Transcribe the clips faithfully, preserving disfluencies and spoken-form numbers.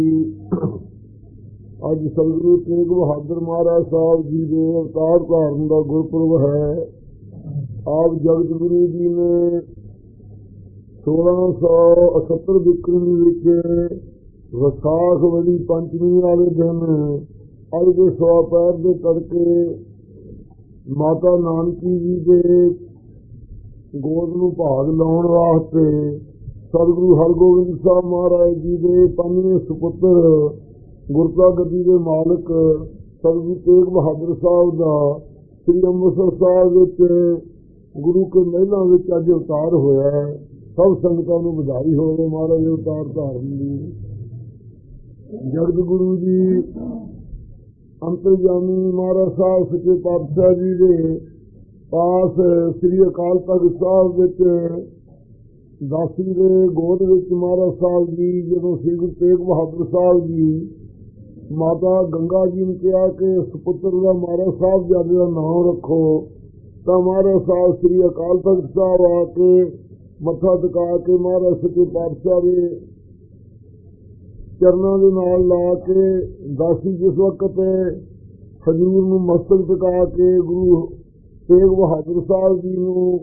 ਅੱਜ ਸਤਿਗੁਰੂ ਤੇਗ ਬਹਾਦਰ ਮਹਾਰਾਜ ਸਾਹਿਬ ਜੀ ਦੇ ਅਵਤਾਰ ਧਾਰਨ ਦਾ ਗੁਰਪੁਰਬ ਹੈ। ਆਪ ਜਗਤ ਗੁਰੂ ਜੀ ਨੇ ਸੋਲਾਂ ਸੌ ਅਠੱਤਰ ਬਿਕਰਮੀ ਵਿੱਚ ਵਿਸਾਖ ਵਾਲੀ ਪੰਚਮੀ ਵਾਲੇ ਦਿਨ ਅੱਜ ਦੇ ਸਵਾ ਪੈਰ ਦੇ ਤੜਕੇ ਮਾਤਾ ਨਾਨਕੀ ਜੀ ਦੇ ਗੋਦ ਨੂੰ ਭਾਗ ਲਾਉਣ ਵਾਸਤੇ ਸਤਿਗੁਰੂ ਹਰਗੋਬਿੰਦ ਸਾਹਿਬ ਮਹਾਰਾਜ ਜੀ ਦੇ ਪੰਜਵੇਂ ਸੁਪੁੱਤਰ ਗੁਰਤਾ ਗੱਦੀ ਦੇ ਮਾਲਕ ਸਤਿਗੁਰੂ ਤੇਗ ਬਹਾਦਰ ਸਾਹਿਬ ਦਾ ਸ੍ਰੀ ਅੰਮ੍ਰਿਤਸਰ ਸਾਹਿਬ ਵਿੱਚ ਗੁਰੂ ਕੇ ਮਹਿਲਾਂ ਵਿੱਚ ਅੱਜ ਅਵਤਾਰ ਹੋਇਆ ਹੈ। ਸਭ ਸੰਗਤਾਂ ਨੂੰ ਵਧਾਈ ਹੋਵੇ ਮਹਾਰਾਜ ਦੇ ਅਵਤਾਰ ਧਾਰਨ ਦੀ। ਜਗਤ ਗੁਰੂ ਜੀ ਅੰਤਰਜਾਮੀ ਮਹਾਰਾਜ ਸਾਹਿਬ ਸੱਚੇ ਪਾਤਸ਼ਾਹ ਜੀ ਦੇ ਪਾਸ ਸ੍ਰੀ ਅਕਾਲ ਤਖ਼ਤ ਸਾਹਿਬ ਵਿੱਚ ਦਾਸੀ ਦੇ ਗੋਦ ਵਿੱਚ ਮਹਾਰਾਜ ਸਾਹਿਬ ਜੀ ਜਦੋਂ ਸ੍ਰੀ ਗੁਰੂ ਤੇਗ ਬਹਾਦਰ ਸਾਹਿਬ ਜੀ ਮਾਤਾ ਗੰਗਾ ਜੀ ਨੇ ਕਿਹਾ ਕਿ ਸੁਪੁੱਤਰ ਦਾ ਮਹਾਰਾਜ ਸਾਹਿਬ ਜਾਦੇ ਦਾ ਨਾਮ ਰੱਖੋ, ਤਾਂ ਮਹਾਰਾਜ ਸਾਹਿਬ ਸ੍ਰੀ ਅਕਾਲ ਤਖ਼ਤ ਸਾਹਿਬ ਆ ਕੇ ਮੱਥਾ ਟਿਕਾ ਕੇ ਮਹਾਰਾਜ ਸੱਚੇ ਪਾਤਸ਼ਾਹ ਦੇ ਚਰਨਾਂ ਦੇ ਨਾਲ ਲਾ ਕੇ ਦਾਸੀ ਜਿਸ ਵਕਤ ਹਜ਼ੂਰ ਨੂੰ ਮਸਤਕ ਟਿਕਾ ਕੇ ਗੁਰੂ ਤੇਗ ਬਹਾਦਰ ਸਾਹਿਬ ਜੀ ਨੂੰ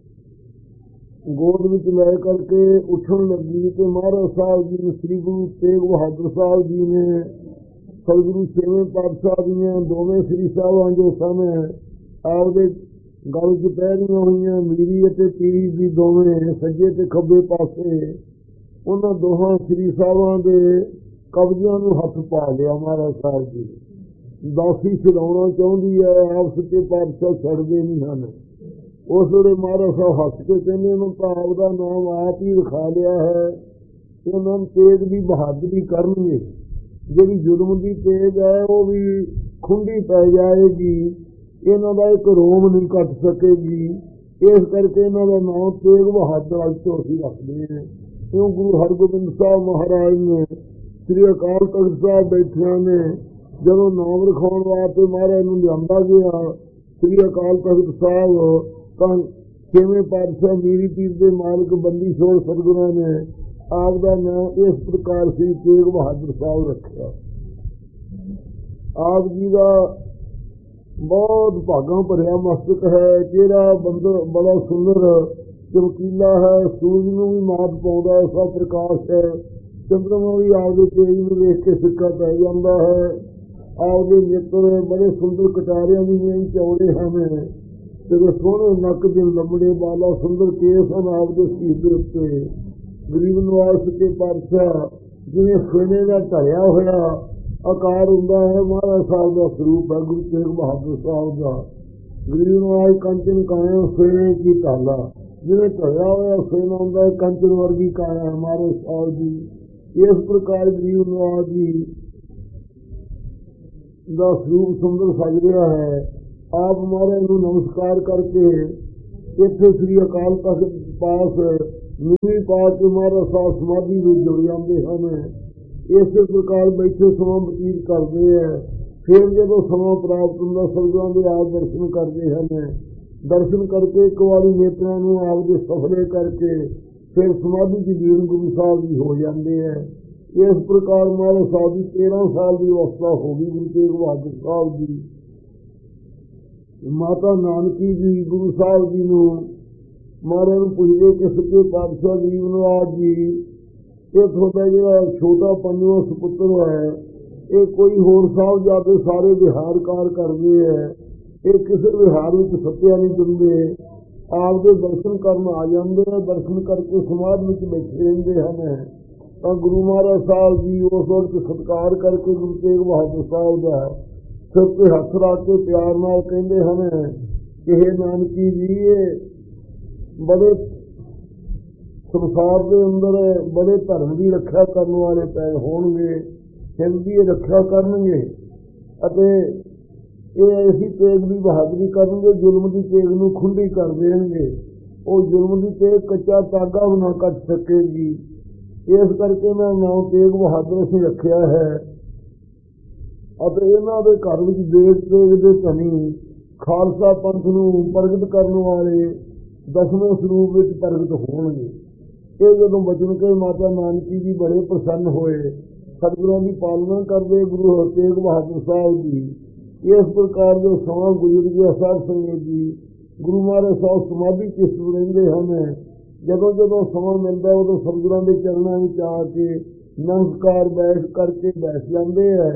ਗੋਦ ਵਿੱਚ ਲੈ ਕਰਕੇ ਉੱਠਣ ਲੱਗੀ ਤੇ ਮਹਾਰਾਜ ਸਾਹਿਬ ਜੀ ਨੂੰ ਸ੍ਰੀ ਗੁਰੂ ਤੇਗ ਬਹਾਦਰ ਸਾਹਿਬ ਜੀ ਨੇ ਸਤਿਗੁਰੂ ਛੇਵੇਂ ਪਾਤਸ਼ਾਹ ਦੀਆਂ ਦੋਵੇਂ ਸ੍ਰੀ ਸਾਹਿਬਾਂ ਜੋ ਸਨ ਆਪਦੇ ਗਲ 'ਚ ਪਹਿਰੀਆਂ ਹੋਈਆਂ ਮੀਰੀ ਅਤੇ ਪੀਰੀ ਦੀ ਦੋਵੇਂ ਸੱਜੇ ਤੇ ਖੱਬੇ ਪਾਸੇ ਉਹਨਾਂ ਦੋਹਾਂ ਸ੍ਰੀ ਸਾਹਿਬਾਂ ਦੇ ਕਬਜ਼ਿਆਂ ਨੂੰ ਹੱਥ ਪਾ ਲਿਆ। ਮਹਾਰਾਜ ਸਾਹਿਬ ਜੀ ਦਾਸੀ ਛਡਾਉਣਾ ਚਾਹੁੰਦੀ ਹੈ, ਆਪ ਸੱਚੇ ਪਾਤਸ਼ਾਹ ਛੱਡਦੇ ਨਹੀਂ ਹਨ। ਉਸ ਵੇਲੇ ਮਹਾਰਾਜ ਸਾਹਿਬ ਹੱਸ ਕੇ ਕਹਿੰਦੇ ਉਹਨੂੰ ਤਾਂ ਆਪ ਦਾ ਨਾਮ ਆਪ ਹੀ ਵਿਖਾ ਲਿਆ ਹੈ, ਇਹਨਾਂ ਨੂੰ ਤੇਗ ਦੀ ਬਹਾਦਰੀ ਕਰਨਗੇ। ਜਿਹੜੀ ਜ਼ੁਲਮ ਦੀ ਤੇਗ ਹੈ ਉਹ ਵੀ ਖੁੰਡੀ ਪੈ ਜਾਏਗੀ, ਇਹਨਾਂ ਦਾ ਇੱਕ ਰੋਮ ਨਹੀਂ ਕੱਟ ਸਕੇਗੀ। ਇਸ ਕਰਕੇ ਇਹਨਾਂ ਦਾ ਨਾਮ ਤੇਗ ਬਹਾਦਰ ਅੱਜ ਤੋਂ ਅਸੀਂ ਰੱਖਦੇ ਹਾਂ। ਕਿਉਂ ਗੁਰੂ ਹਰਗੋਬਿੰਦ ਸਾਹਿਬ ਮਹਾਰਾਜ ਨੇ ਸ੍ਰੀ ਅਕਾਲ ਤਖ਼ਤ ਸਾਹਿਬ ਬੈਠਿਆਂ ਨੇ ਜਦੋਂ ਨਾਮ ਰਖਾਉਣ ਵਾਸਤੇ ਮਹਾਰਾਜ ਨੂੰ ਲਿਆਂਦਾ ਗਿਆ ਸ੍ਰੀ ਅਕਾਲ ਤਖ਼ਤ ਸਾਹਿਬ, ਤਾਂ ਛੇਵੇਂ ਪਾਤਸ਼ਾਹ ਮੀਰੀ ਪੀਰ ਦੇ ਮਾਲਕ ਬੰਦੀ ਛੋੜ ਸਤਿਗੁਰਾਂ ਨੇ ਆਪ ਦਾ ਨਾਮ ਇਸ ਪ੍ਰਕਾਰ ਸ੍ਰੀ ਤੇਗ ਬਹਾਦਰ ਸਾਹਿਬ ਰੱਖਿਆ। ਆਪ ਜੀ ਦਾ ਬਹੁਤ ਭਾਗਾਂ ਭਰਿਆ ਮਸਤਕ ਹੈ, ਚਿਹਰਾ ਬੰਦਰ ਬੜਾ ਸੁੰਦਰ ਚਮਕੀਲਾ ਹੈ, ਸੂਰਜ ਨੂੰ ਵੀ ਮਾਤ ਪਾਉਂਦਾ ਐਸਾ ਪ੍ਰਕਾਸ਼ ਹੈ, ਚੰਦਰਮਾ ਵੀ ਆਪਦੇ ਤੇਜ ਨੂੰ ਵੇਖ ਕੇ ਸਿੱਕਾ ਪੈ ਜਾਂਦਾ ਹੈ। ਆਪਦੇ ਨੇਤਰ ਬੜੇ ਸੁੰਦਰ ਕਟਾਰਿਆਂ ਦੀ ਨਹੀਂ ਚੌੜੇ ਹਨ ਤੇ ਸੋਹਣੇ ਨੱਕ ਦੇ ਲੰਬੜੇ ਬਾਲਾ ਸੁੰਦਰ ਕੇਸ ਹਨ ਆਪਦੇ ਸੀਸ ਦੇ ਉੱਤੇ। ਗਰੀਬ ਨਵਾਜ਼ ਸੱਚੇ ਪਾਤਸ਼ਾਹ ਜਿਵੇਂ ਸੋਨੇ ਦਾ ਢਲਿਆ ਹੋਇਆ ਆਕਾਰ ਹੁੰਦਾ ਹੈ ਮਹਾਰਾਜ ਸਾਹਿਬ ਦਾ ਸਰੂਪ ਹੈ ਗੁਰੂ ਤੇਗ ਬਹਾਦਰ ਸਾਹਿਬ ਦਾ। ਗਰੀਬ ਨਵਾਜ਼ ਕੰਚਨ ਕਾਇਆ ਸੋਨੇ ਕੀ ਢਾਲਾ, ਜਿਵੇਂ ਢਲਿਆ ਹੋਇਆ ਸੋਨਾ ਹੁੰਦਾ ਕੰਚਨ ਵਰਗੀ ਕਾਇਆ ਹੈ ਮਹਾਰਾਜ ਸਾਹਿਬ ਦੀ। ਇਸ ਪ੍ਰਕਾਰ ਗਰੀਬ ਨਵਾਜ਼ ਜੀ ਦਾ ਸਰੂਪ ਸੁੰਦਰ ਸਜ ਰਿਹਾ ਹੈ। ਆਪ ਮਹਾਰਾਜ ਨੂੰ ਨਮਸਕਾਰ ਕਰਕੇ ਇੱਥੇ ਸ੍ਰੀ ਅਕਾਲ ਤਖ਼ਤ ਪਾਸ ਨੀਵੀਂ ਪਾ ਕੇ ਮਹਾਰਾਜ ਸਾਹਿਬ ਸਮਾਧੀ ਵਿੱਚ ਜੁੜ ਜਾਂਦੇ ਹਨ। ਇਸੇ ਪ੍ਰਕਾਰ ਬੈਠੇ ਸਮਾਂ ਬਤੀਤ ਕਰਦੇ ਹੈ। ਫਿਰ ਜਦੋਂ ਸਮਾਂ ਪ੍ਰਾਪਤ ਹੁੰਦਾ ਸਤਿਗੁਰਾਂ ਦੇ ਆਪ ਦਰਸ਼ਨ ਕਰਦੇ ਹਨ। ਦਰਸ਼ਨ ਕਰਕੇ ਇੱਕ ਵਾਰੀ ਨੇਤਰਾਂ ਨੂੰ ਆਪ ਦੇ ਸਫਲੇ ਕਰਕੇ ਫਿਰ ਸਮਾਧੀ ਦੀ ਲੀਨ ਗੁਰੂ ਸਾਹਿਬ ਜੀ ਹੋ ਜਾਂਦੇ ਹੈ। ਇਸ ਪ੍ਰਕਾਰ ਮਹਾਰਾਜ ਸਾਹਿਬ ਦੀ ਤੇਰਾਂ ਸਾਲ ਦੀ ਅਵਸਥਾ ਹੋ ਗਈ। ਗੁਰੂ ਤੇਗ ਬਹਾਦਰ ਸਾਹਿਬ ਜੀ ਮਾਤਾ ਨਾਨਕੀ ਜੀ ਗੁਰੂ ਸਾਹਿਬ ਜੀ ਨੂੰ ਮਹਾਰਾਜ ਨੂੰ ਪੁੱਛਦੇ ਕਿ ਸੱਚੇ ਪਾਤਸ਼ਾਹ ਗਰੀਬ ਨਵਾਜ਼ ਜੀ ਇਹ ਤੁਹਾਡਾ ਜਿਹੜਾ ਛੋਟਾ ਪੰਜਵਾਂ ਸੁਪੁੱਤਰ ਹੈ ਇਹ ਕੋਈ ਹੋਰ ਸਾਹਿਬ ਜਾਦੇ ਸਾਰੇ ਵਿਹਾਰਕਾਰ ਕਰਦੇ ਹੈ, ਇਹ ਕਿਸੇ ਵਿਹਾਰ ਵਿੱਚ ਸੱਤਿਆ ਨਹੀਂ ਦਿੰਦੇ, ਆਪਦੇ ਦਰਸ਼ਨ ਕਰਨ ਆ ਜਾਂਦੇ ਆ, ਦਰਸ਼ਨ ਕਰਕੇ ਸਮਾਧ ਵਿੱਚ ਬੈਠੇ ਰਹਿੰਦੇ ਹਨ। ਤਾਂ ਗੁਰੂ ਮਹਾਰਾਜ ਸਾਹਿਬ ਜੀ ਉਸ ਵਕਤ ਸਤਿਕਾਰ ਕਰਕੇ ਗੁਰੂ ਤੇਗ ਬਹਾਦਰ ਸਾਹਿਬ ਦਾ ਸਿਰ ਤੇ ਹੱਥ ਰੱਖ ਕੇ ਪਿਆਰ ਨਾਲ ਕਹਿੰਦੇ ਹਨ ਕਿ ਇਹ ਨਾਨਕੀ ਜੀ ਇਹ ਬੜੇ ਸੰਸਾਰ ਦੇ ਅੰਦਰ ਬੜੇ ਧਰਮ ਦੀ ਰੱਖਿਆ ਕਰਨ ਵਾਲੇ ਪੈ ਹੋਣਗੇ, ਹਿੰਦ ਦੀ ਰੱਖਿਆ ਕਰਨਗੇ ਅਤੇ ਇਹ ਐਸੀ ਤੇਗ ਦੀ ਬਹਾਦਰੀ ਕਰਨਗੇ ਜ਼ੁਲਮ ਦੀ ਤੇਗ ਨੂੰ ਖੁੰਡੀ ਕਰ ਦੇਣਗੇ। ਉਹ ਜ਼ੁਲਮ ਦੀ ਤੇਗ ਕੱਚਾ ਤਾਗਾ ਵੀ ਨਾ ਕੱਟ ਸਕੇਗੀ। ਇਸ ਕਰਕੇ ਮੈਂ ਨਾਮ ਤੇਗ ਬਹਾਦਰ ਅਸੀਂ ਰੱਖਿਆ ਹੈ ਅਤੇ ਇਹਨਾਂ ਦੇ ਘਰ ਵਿੱਚ ਦੇਸ਼ ਤੇਗ ਦੇ ਧਨੀ ਖਾਲਸਾ ਪੰਥ ਨੂੰ ਪ੍ਰਗਟ ਕਰਨ ਵਾਲੇ ਦਸਵੇਂ ਸਰੂਪ ਵਿੱਚ ਪ੍ਰਗਟ ਹੋਣਗੇ। ਇਹ ਜਦੋਂ ਬਚਨ ਕੇ ਮਾਤਾ ਨਾਨਕੀ ਜੀ ਬੜੇ ਪ੍ਰਸੰਨ ਹੋਏ सतगुरां की पालना करते गुरु हर तेग बहादुर साहब जी। इस प्रकार जो समा गुजर गया साध संगत जी, गुरु महाराज साहब समाधि किस्त रहते हैं। जदों जदों समा मिलता उदों सतगुरां के चरणों में आके नमस्कार बैठ करके बैठ जाते हैं।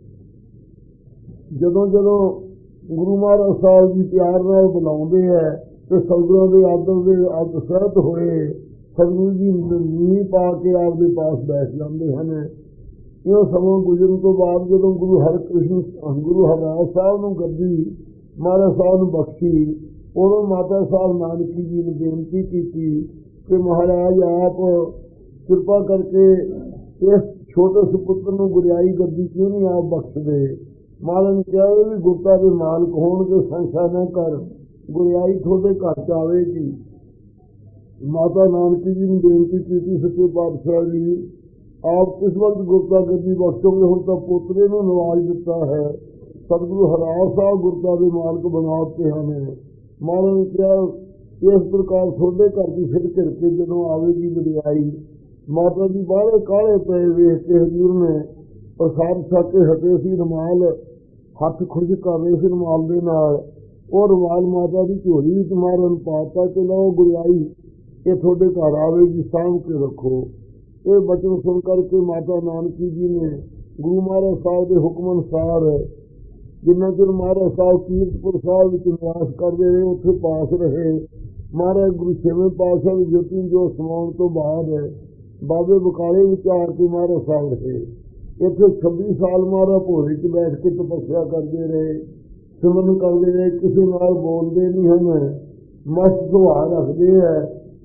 जदों जदों गुरु महाराज साहब जी प्यार नाल बुलाते हैं तो सतगुरां के आदर के आदर सहत होए सतगुरु जी नींह पा के आपके पास बैठ जाते हैं। इहो समा गुजरन तो बाद जदों गुरु हरकृष्ण गुरु हरराज साहब नूं गद्दी महाराज साहब नूं बख्शी, उदों माता साहब नानकी जी ने बेनती की कि महाराज आप कृपा करके इस छोटे सुपुत्र नूं गुरियाई गद्दी क्यों नहीं आप बख्श दे। महाराज ने कहा भी गुरता के मालक होणगे, संशय न कर, गुरियाई थोड़े घर च आवेगी। माता नानकी जी ने बेनती की सच्चे पातशाह जी आप किस वक्त गुरता गद्दी बख्शोगे, हम तो पोतरे ने नवाज दिता है। सतगुरु हरराज साहब गुरता के मालक बनाते हैं। महाराज ने कहा इस प्रकार थोड़े घर की फिर घिरके जदों आवेगी वडियाई। माता जी बाहरे काले पे वेख के हजूर ने प्रसाद छक के हटे सी, रुमाल हथ खुश कर रहे थे रुमाल के नाल। और रुमाल माता की झोली विच महाराज पाता कि लो गुरियाई ये थोड़े घर आवेगी, सामभ के रखो। ये बचन सुन करके माता नानकी जी ने गुरु महाराज साहब के हुक्म अनुसार जिन्ना चिर महाराज साहब कीरतपुर साहब निवास करते रहे उत्थे पास रहे। महाराज गुरु छेवें पातशाह की ज्योति जो समाउण तो बाद बाबे बकाले विच आके महाराज साहब रहे। इत्थे छब्बी साल महाराज भोरे च बैठ के तपस्या करते रहे, सिमरन करते रहे, किसी नाल बोलते नहीं हैं, मस्त सुभाव रखते हैं।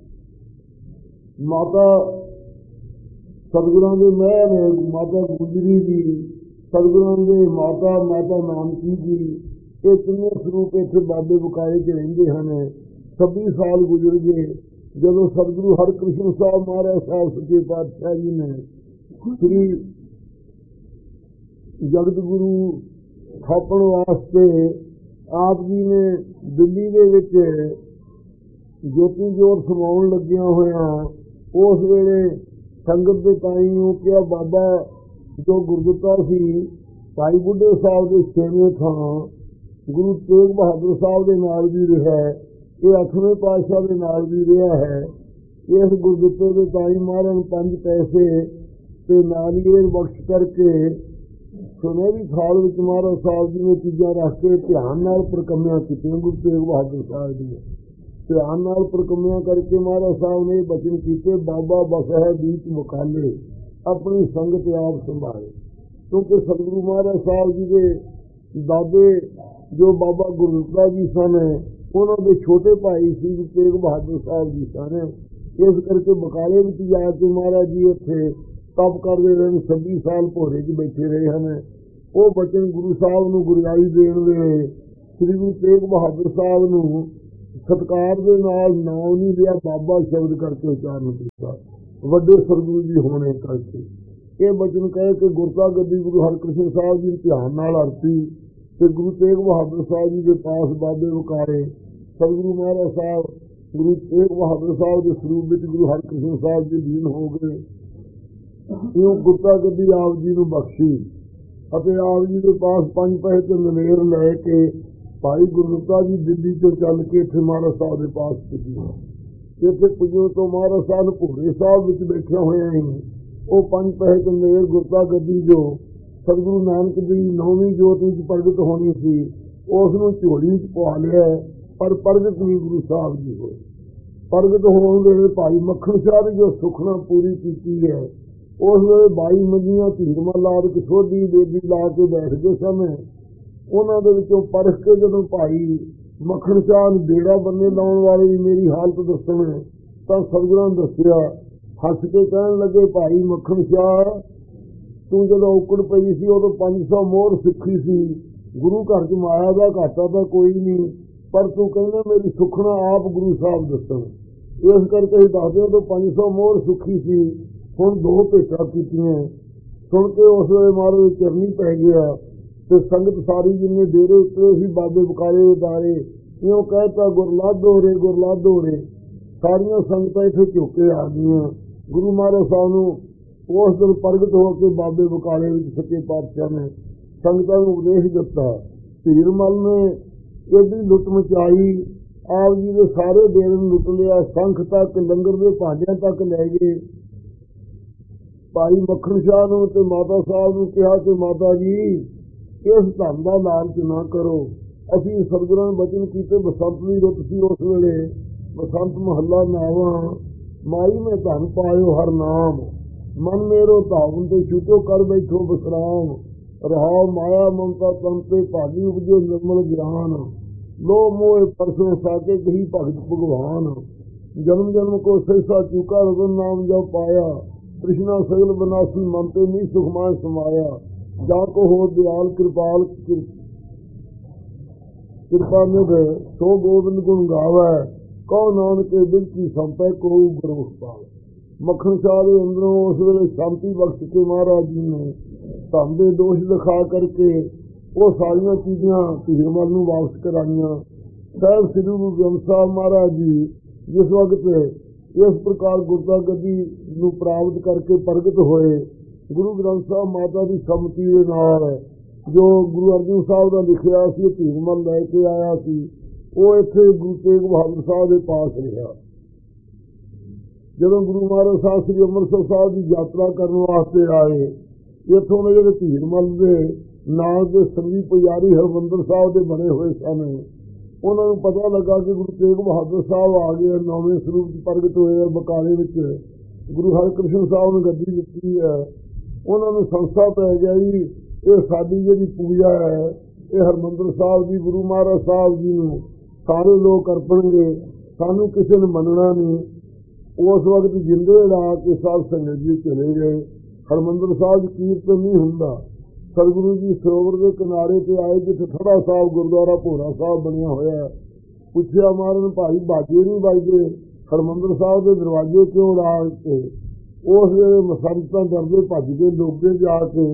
माता सतगुरां दे महल माता गुजरी जी, सतगुरां दे माता माता नानकी जी, ये तीनों स्वरूप इत्थे बाबे बकाले च रहिंदे हैं। छब्बी साल गुजर गए जदों सतगुरु हरकृष्ण साहब महाराज साहब सच्चे पातशाह जी ने श्री जगत गुरु स्थापन वास्ते आप जी ने दिल्ली दे विच ज्योति जोत समाउण लग्गिया होया। उस वेले संगत के ताई क्या बाबा जो गुरदिता सी भाई बुढ़े साहब के छेवें थां गुरु तेग बहादुर साहब के नाल भी रहा, ये अठवें पातशाह के नाल भी रहा है। इस गुरदिते के ताई महाराज पंज पैसे ते नालिएर बख्श करके सुनहरी थाल विच महाराज साहब जी ने चीज़ां रख के ध्यान नाल परकमियां कीतियां। गुरु तेग बहादुर साहब जी ने ध्यान नाल परकमियां करके महाराज साहब ने बचन कीते बाबा बस है बीच मुकाले, अपनी संगत आप संभाले। क्योंकि सतगुरु महाराज साहब जी के दादे जो बाबा गुरदिता जी सन उन्होंने छोटे भाई श्री तेग बहादुर साहब जी सन। इस करके बकाले में जाके महाराज जी इत्थे तप करते रहे, छब्बी साल भोरे च बैठे रहे हैं। वो बचन गुरु साहब नूं गुरियाई देण वेले श्री गुरु तेग बहादुर साहब नूं सत्कार के नाल नाम नहीं लिया, बाबा शब्द करके उच्चारण किया, वड्डे सतगुरु जी होने करके। ये बचन कहे कि गुरता गद्दी गुरु हरकृष्ण साहब जी ध्यान नाल अरती ते गुरु तेग बहादुर साहब जी के पास बाबे बकारे सतगुरु महाराज साहब गुरु तेग बहादुर साहब के स्वरूप में गुरु हरकृष्ण साहब जी लीन हो गए। यूं गुरता गद्दी आप जी नूं बख्शी अते आप जी के पास पंज पैसे ते नवेर लैके भाई गुरदिता जी दिल्ली चो चल के इत्थे महाराज साहब के पास पुजे। इत्थे पुजो तो महाराज साहब भोरे साहब विच बैठे हुए हैं। वो पंज पैसे ते नवेर गुरता गद्दी जो सतगुरु नानक की नौवीं जोत विच प्रगट होनी सी उसनूं झोली च पवा लिया, पर प्रगट नहीं गुरु साहब जी होए। प्रगट होने वेले भाई मक्खन शाह की जो सुखना पूरी की है उस वे बाई मंजियां धीरमा ला के सोधी बेदी ला के बैठ गए सन। उन्होंने विचों परख के जदों भाई मक्खन शाह बेड़ा बन्ने लाने वाले भी मेरी हालत दसन तो सतगुरां दसिया, हस के कहन लगे भाई मक्खन शाह तू जो औकड़ पई सी उदों पंज सौ मोहर सिक्खी सी, गुरु घर च माया का घाटा तो कोई नहीं, पर तू कहना मेरी सुखना आप गुरु साहब दसन। इस करके ही दस दो तो पांच सौ मोहर सुखी सी, हुण दो भेटा कीतियां। सुन के उस वे मारो चरनी पै गया तो संगत सारी जिन्हें डेरे उतरे सी बाबे बकाले उतारे इं कहता गुरलादो रे गुरलादो रे। सारिया संगतां इत्थे झुके आ गईयां। गुरु महाराज साहब नूं उस दिन प्रगट होकर बाबे बकाले में सच्चे पातशाह ने संगतां नूं उपदेश दिता। धीरमल ने एडी लुट मचाई, आप जी के सारे डेरे लुट लिया, संख तक लंगर के भांडिया तक लै गए। भाई मक्खन शाह नूं ते माता साहब नूं कहा कि माता जी इस धन का लालच ना करो। असीं सतगुरां ने बचन कीते, बसंत की रुत सी उस वेले, बसंत महला नावा, माई में धन पायो हर नाम, मन मेरो धावन ते छूटो कर बैठो विश्राम। रहा माया ममता तन ते भागी उपजे निर्मल ज्ञान, लो मोह परसों साके कही भगत भगवान। जन्म जन्म को सहसा चूका रतन नाम जब पाया, कृष्णा सगल बनासी मन ते नहीं सुखमाय समाया। जाको हो दयाल कृपाल कृपा निध, सो गोविंद गुण गावै, कहो नानक दिल की संपै को गुरमुख पाल। मक्खन शाह के अंदरों उस वेले शांति बख्श के महाराज जी ने धन के दोष दिखा करके वो सारिया चीज़ां धीरमल नूं वापस कराइया। साहब श्री गुरु ग्रंथ साहब महाराज जी जिस वक्त इस प्रकार गुरता गद्दी नूं प्राप्त करके प्रगट होए, गुरु ग्रंथ साहब माता की सम्मति के नाल जो गुरु अर्जन साहब का लिखिया सी धीरमल लैके आया सी, वो इत्थे गुरु तेग बहादुर साहब के पास रहा। जदों गुरु महाराज साहब श्री अमृतसर साहब की यात्रा करने वास्ते आए, इत्थों के जो धीरमल के नाम के संगी पुजारी हरमंदर साहब के बने हुए सन, उन्होंने पता लगा कि गुरु तेग बहादुर साहब आ गए, नौवें स्वरूप प्रगट हुए बकाले में। गुरु हरकृष्ण साहब ने गद्दी दी है, उन्होंने संस्था पै गई ये साडी जी पूजा है, ये हरमंदर साहब जी गुरु महाराज साहब जी नूं सारे लोग अर्पणगे, सानू किसी ने मनना नहीं। उस वक्त जिंदे ला के साध संगत जी चले गए। हरमंदर साहब कीर्तन नहीं हुंदा। सतगुरु जी सरोवर के किनारे पे आए जिथे थड़ा साहब गुरुद्वारा भोरा साहब बनया होया। पुछया महाराज भाई बाजे नहीं बजते, हरमंदर साहब के दरवाजे क्यों ला के? उस वेले संगतां डरदे भज के लोगे जाके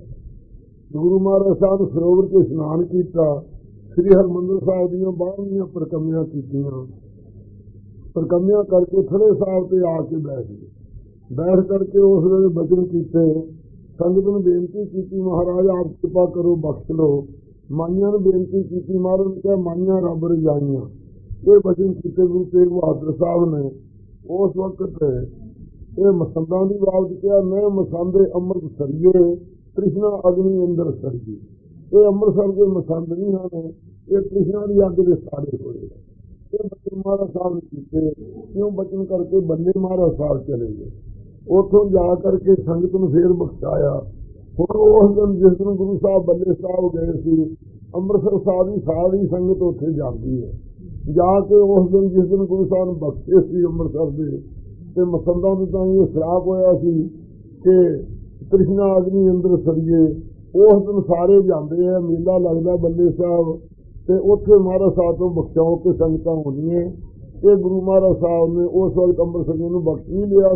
गुरु महाराज साहब सरोवर के स्नान किया, श्री हरमंदर साहब दीयां बारहवीं परिक्रमां कीतियां। परिक्रमां करके थड़े साहब पे आके बैठ गए। बैठ करके उस वेले बचन किए, संगत ने बेनती की महाराज आप कृपा करो बख्श लो। माइया ने बेनती की, महाराज ने कहा माइया रब रजाइयां। ये बचन किए गुरु तेग बहादुर साहब ने। उस वक्त ये मसंदा की बात किया, मैं मसंदे अमृत सरिये कृष्णा अग्नि अंदर सरगी। ये अमृतसर के मसंद नहीं हैं, ये कृष्णा की अग के सारे होए। बचन महाराज साहब ने क्यों बचन करके बल्ले महाराज साहब चले गए। उतों जा करके संगत ने फिर बख्शाया। हुण उस दिन जिस दिन गुरु साहब बल्ले साहब गए सी, अमृतसर साहब की सारी संगत उत्थे जाती है। जाके उस दिन जिस दिन गुरु साहब ने बख्शे सी अमृतसर के मसंदा में तो ये श्राप होया सी कि कृष्णा अग्नि अंदर सरिये। उस दिन सारे जाते हैं, मेला लगता बल्ले साहब ते उत्थे महाराज साहब तो बख्शाओ के संगतां होंदियां। ये गुरु महाराज साहब ने उस वक्त अमृतसर नूं बख्श नहीं लिया